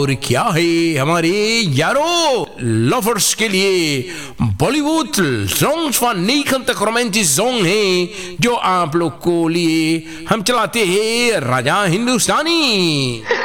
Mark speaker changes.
Speaker 1: और क्या है हमारे यारो लवर्स के लिए बॉलीवुड सॉन्ग्स का नई तक रोमांटिक सॉन्ग है जो आप लोग को लिए हम चलाते हैं राजा हिंदुस्तानी।